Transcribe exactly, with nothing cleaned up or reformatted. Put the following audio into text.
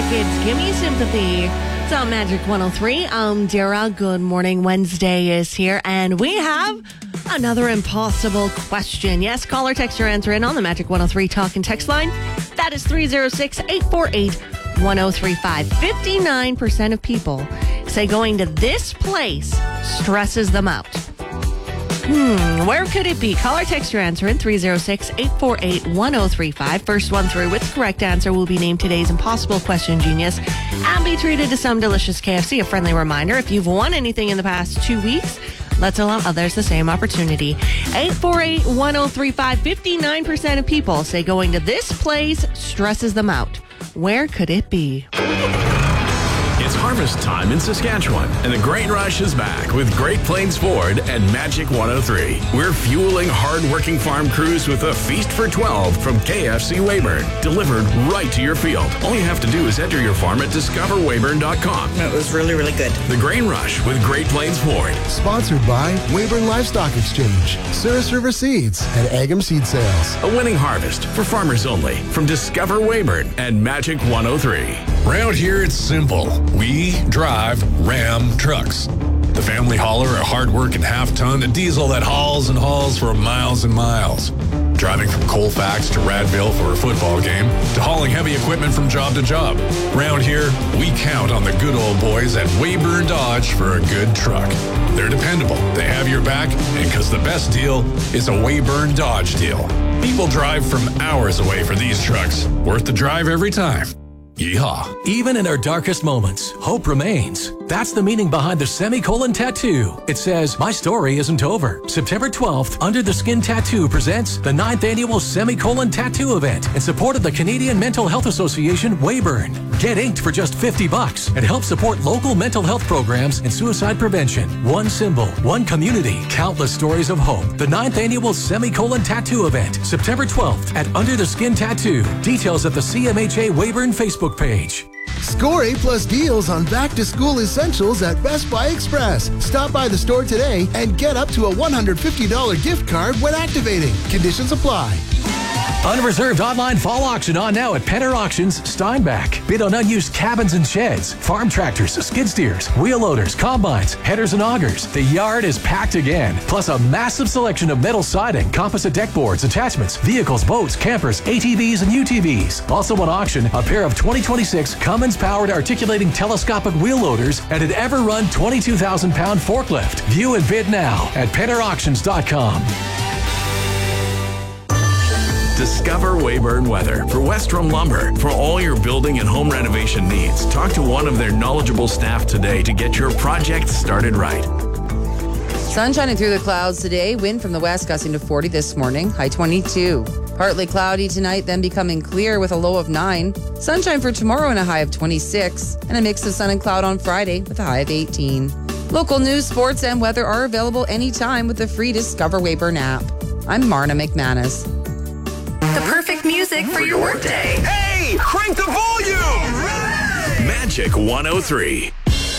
It's Gimme Sympathy. It's on Magic one oh three. I'm Dara. Good morning. Wednesday is here, and we have another impossible question. Yes, call or text your answer in on the Magic one oh three talk and text line. That is three oh six, eight four eight, one oh three five. fifty-nine percent of people say going to this place stresses them out. Hmm, where could it be? Call or text your answer in three oh six, eight four eight, one oh three five. First one through with the correct answer will be named today's Impossible Question Genius and be treated to some delicious K F C. A friendly reminder, if you've won anything in the past two weeks, let's allow others the same opportunity. eight four eight, one oh three five. fifty-nine percent of people say going to this place stresses them out. Where could it be? It's harvest time in Saskatchewan, and the grain rush is back with Great Plains Ford and Magic one oh three. We're fueling hard-working farm crews with a feast for twelve from K F C Weyburn, delivered right to your field. All you have to do is enter your farm at discover weyburn dot com. It was really, really good. The Grain Rush with Great Plains Ford. Sponsored by Weyburn Livestock Exchange, Cirrus River Seeds, and Agam Seed Sales. A winning harvest for farmers only from Discover Weyburn and Magic one oh three. Round here, it's simple. We drive Ram trucks. The family hauler, a hard-working half-ton, a diesel that hauls and hauls for miles and miles. Driving from Colfax to Radville for a football game, to hauling heavy equipment from job to job. Round here, we count on the good old boys at Weyburn Dodge for a good truck. They're dependable, they have your back, and because the best deal is a Weyburn Dodge deal. People drive from hours away for these trucks. Worth the drive every time. Yeehaw. Even in our darkest moments, hope remains. That's the meaning behind the semicolon tattoo. It says, my story isn't over. September twelfth, Under the Skin Tattoo presents the ninth annual semicolon tattoo event in support of the Canadian Mental Health Association, Weyburn. Get inked for just fifty bucks and help support local mental health programs and suicide prevention. One symbol, one community, countless stories of hope. The ninth annual semicolon tattoo event, September twelfth at Under the Skin Tattoo. Details at the C M H A Weyburn Facebook page. Score A-plus deals on back-to-school essentials at Best Buy Express. Stop by the store today and get up to a one hundred fifty dollars gift card when activating. Conditions apply. Unreserved online fall auction on now at Penner Auctions, Steinbach. Bid on unused cabins and sheds, farm tractors, skid steers, wheel loaders, combines, headers and augers. The yard is packed again. Plus a massive selection of metal siding, composite deck boards, attachments, vehicles, boats, campers, A T Vs, and U T Vs. Also on auction, a pair of twenty twenty-six Cummins-powered articulating telescopic wheel loaders and an ever-run twenty-two thousand pound forklift. View and bid now at penner auctions dot com. Discover Weyburn Weather for Westrom Lumber. For all your building and home renovation needs, talk to one of their knowledgeable staff today to get your project started right. Sun shining through the clouds today. Wind from the west gusting to forty this morning. High twenty-two. Partly cloudy tonight, then becoming clear with a low of nine. Sunshine for tomorrow and a high of twenty-six. And a mix of sun and cloud on Friday with a high of eighteen. Local news, sports, and weather are available anytime with the free Discover Weyburn app. I'm Marna McManus. The perfect music for your workday. Hey, crank the volume! Magic one oh three.